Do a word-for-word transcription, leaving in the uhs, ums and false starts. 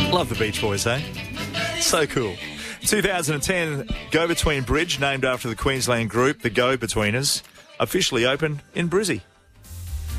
Love the Beach Boys, eh? So cool. twenty ten Go-Between Bridge, named after the Queensland group, the Go-Betweeners, officially open in Brizzy.